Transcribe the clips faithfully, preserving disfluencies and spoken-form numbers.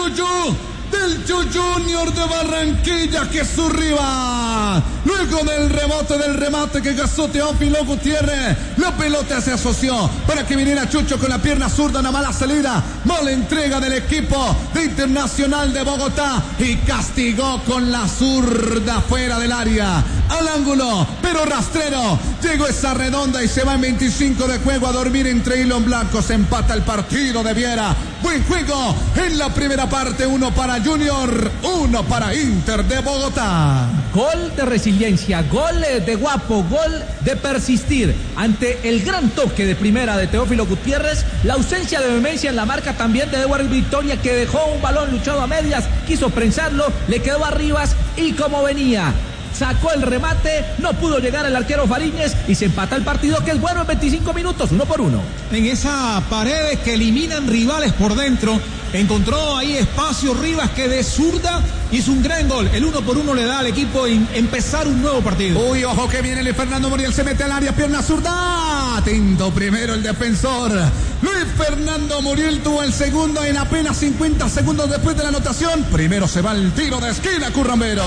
Yuyu, del Junior de Barranquilla, que es su rival. Luego del rebote, del remate que gastó Teófilo Gutiérrez, la pelota se asoció para que viniera Chucho con la pierna zurda, una mala salida, mala entrega del equipo de Internacional de Bogotá y castigó con la zurda fuera del área, al ángulo, pero rastrero. Llegó esa redonda y se va en veinticinco de juego a dormir entre hilo en blanco. Se empata el partido de Viera. Buen juego en la primera parte, uno para Junior, uno para Inter de Bogotá. Gol de resiliencia, gol de guapo, gol de persistir ante el gran toque de primera de Teófilo Gutiérrez, la ausencia de vehemencia en la marca también de Edward Victoria, que dejó un balón luchado a medias, quiso prensarlo, le quedó a Rivas y como venía, sacó el remate, no pudo llegar el arquero Fariñez y se empata el partido, que es bueno en veinticinco minutos, uno por uno. En esa paredes que eliminan rivales por dentro, encontró ahí espacio Rivas, que de zurda hizo un gran gol. El uno por uno le da al equipo en empezar un nuevo partido. Uy, ojo que viene el Fernando Muriel, se mete al área, pierna zurda. Atento primero el defensor. Luis Fernando Muriel tuvo el segundo en apenas cincuenta segundos después de la anotación. Primero se va el tiro de esquina, Currambero.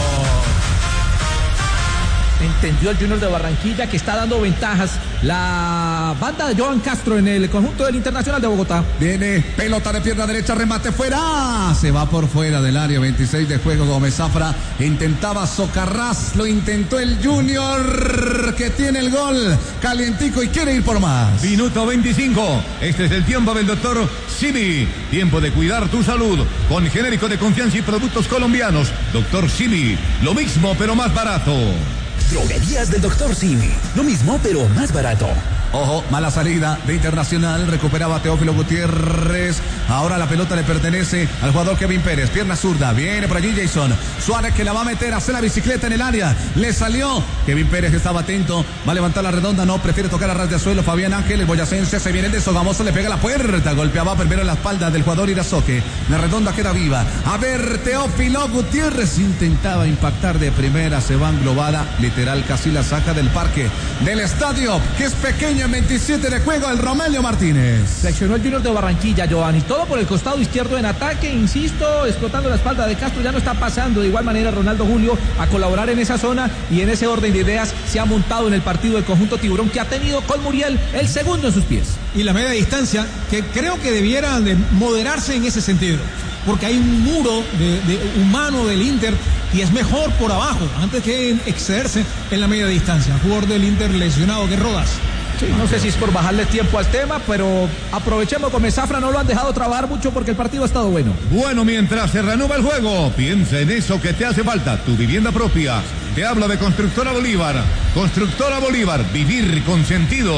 Entendió el Junior de Barranquilla que está dando ventajas la banda de Johan Castro en el conjunto del Internacional de Bogotá. Viene pelota de pierna derecha, remate fuera, se va por fuera del área, veintiséis de juego. Gómez Zafra intentaba Socarrás, lo intentó el Junior, que tiene el gol calientico y quiere ir por más. Minuto veinticinco, este es el tiempo del doctor Simi, tiempo de cuidar tu salud con genérico de confianza y productos colombianos. Doctor Simi, lo mismo pero más barato. Droguerías del doctor Simi. Lo mismo, pero más barato. Ojo, mala salida de Internacional. Recuperaba Teófilo Gutiérrez. Ahora la pelota le pertenece al jugador Kevin Pérez. Pierna zurda. Viene por allí Jason Suárez, que la va a meter, hace la bicicleta en el área. Le salió. Kevin Pérez estaba atento. Va a levantar la redonda. No, prefiere tocar a ras de suelo. Fabián Ángel, el boyacense. Se viene el de Sogamoso. Le pega la puerta. Golpeaba primero en la espalda del jugador Irazoque. La redonda queda viva. A ver, Teófilo Gutiérrez intentaba impactar de primera. Se va englobada. Literal, casi la saca del parque del estadio, que es pequeño. En veintisiete de juego, el Romelio Martínez. Seleccionó el Junior de Barranquilla, Giovanni. Todo por el costado izquierdo en ataque, insisto, explotando la espalda de Castro. Ya no está pasando de igual manera Ronaldo Julio a colaborar en esa zona, y en ese orden de ideas se ha montado en el partido el conjunto Tiburón, que ha tenido con Muriel el segundo en sus pies. Y la media distancia, que creo que debiera de moderarse en ese sentido, porque hay un muro de, de humano del Inter y es mejor por abajo, antes que excederse en la media distancia. Jugador del Inter lesionado, que Rodas. Sí, no sé si es por bajarle tiempo al tema, pero aprovechemos, con Zafra no lo han dejado trabajar mucho porque el partido ha estado bueno. Bueno, mientras se reanuda el juego, piensa en eso que te hace falta, tu vivienda propia. Te habla de Constructora Bolívar. Constructora Bolívar, vivir con sentido.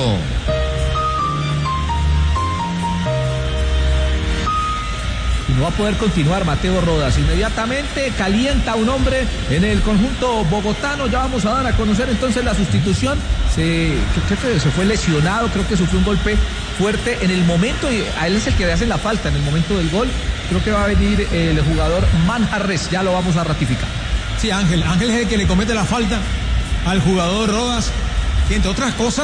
No va a poder continuar Mateo Rodas. Inmediatamente calienta un hombre en el conjunto bogotano. Ya vamos a dar a conocer entonces la sustitución. Se, creo que se fue lesionado, creo que sufrió un golpe fuerte en el momento, y a él es el que le hace la falta en el momento del gol. Creo que va a venir el jugador Manjarres, ya lo vamos a ratificar. Sí, Ángel, Ángel es el que le comete la falta al jugador Rodas, que entre otras cosas